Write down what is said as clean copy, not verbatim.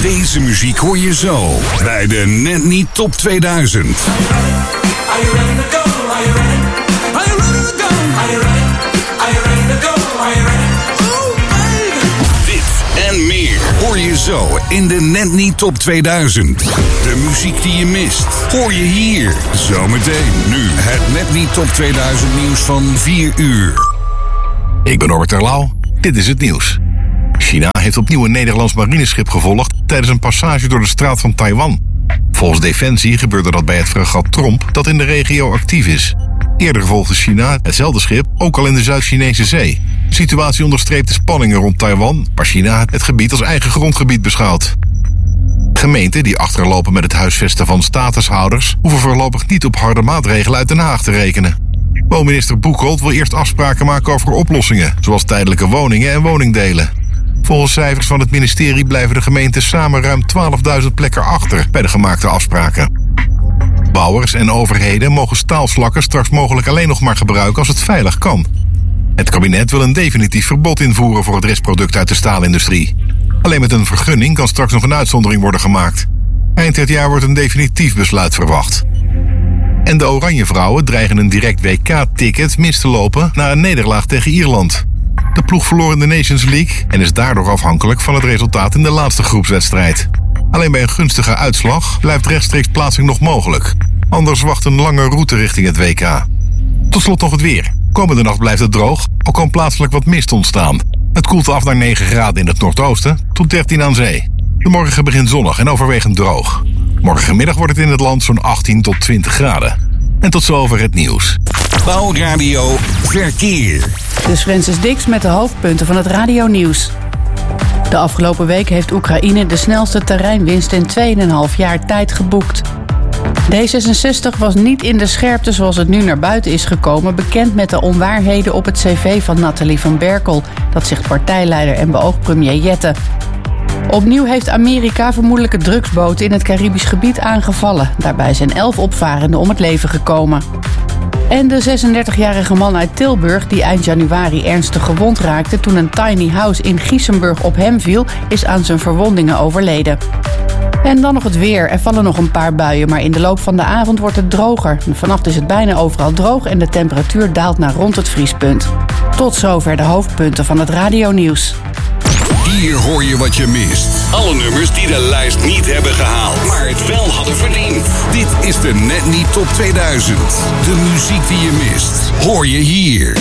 Deze muziek hoor je zo bij de Net Niet Top 2000. Are you ready to go? Are you ready? Are you ready to go? Are you ready? Are you ready to go? Are you ready? Oh, baby. Dit en meer hoor je zo in de Net Niet Top 2000. De muziek die je mist, hoor je hier. Zometeen nu het Net Niet Top 2000 nieuws van 4 uur. Ik ben Norbert Terlouw. Dit is het nieuws. China heeft opnieuw een Nederlands marineschip gevolgd tijdens een passage door de straat van Taiwan. Volgens Defensie gebeurde dat bij het fregat Tromp dat in de regio actief is. Eerder volgde China hetzelfde schip ook al in de Zuid-Chinese Zee. De situatie onderstreept de spanningen rond Taiwan, waar China het gebied als eigen grondgebied beschouwt. Gemeenten die achterlopen met het huisvesten van statushouders hoeven voorlopig niet op harde maatregelen uit Den Haag te rekenen. Woonminister Boekholt wil eerst afspraken maken over oplossingen, zoals tijdelijke woningen en woningdelen. Volgens cijfers van het ministerie blijven de gemeenten samen ruim 12.000 plekken achter bij de gemaakte afspraken. Bouwers en overheden mogen staalslakken straks mogelijk alleen nog maar gebruiken als het veilig kan. Het kabinet wil een definitief verbod invoeren voor het restproduct uit de staalindustrie. Alleen met een vergunning kan straks nog een uitzondering worden gemaakt. Eind dit jaar wordt een definitief besluit verwacht. En de Oranjevrouwen dreigen een direct WK-ticket mis te lopen na een nederlaag tegen Ierland. De ploeg verloor in de Nations League en is daardoor afhankelijk van het resultaat in de laatste groepswedstrijd. Alleen bij een gunstige uitslag blijft rechtstreeks plaatsing nog mogelijk. Anders wacht een lange route richting het WK. Tot slot nog het weer. Komende nacht blijft het droog, al kan plaatselijk wat mist ontstaan. Het koelt af naar 9 graden in het noordoosten tot 13 aan zee. De morgen begint zonnig en overwegend droog. Morgenmiddag wordt het in het land zo'n 18 tot 20 graden. En tot zover het nieuws. Bouwradio Verkeer. Dus Francis Dix met de hoofdpunten van het radionieuws. De afgelopen week heeft Oekraïne de snelste terreinwinst in 2,5 jaar tijd geboekt. D66 was niet in de scherpte zoals het nu naar buiten is gekomen, bekend met de onwaarheden op het cv van Nathalie van Berkel. Dat zegt partijleider en beoogd premier Jette. Opnieuw heeft Amerika vermoedelijke drugsboten in het Caribisch gebied aangevallen. Daarbij zijn 11 opvarenden om het leven gekomen. En de 36-jarige man uit Tilburg, die eind januari ernstig gewond raakte toen een tiny house in Giesenburg op hem viel, is aan zijn verwondingen overleden. En dan nog het weer. Er vallen nog een paar buien, maar in de loop van de avond wordt het droger. Vannacht is het bijna overal droog en de temperatuur daalt naar rond het vriespunt. Tot zover de hoofdpunten van het radionieuws. Hier hoor je wat je mist. Alle nummers die de lijst niet hebben gehaald, maar het wel hadden verdiend. Dit is de Net Niet Top 2000. De muziek die je mist, hoor je hier.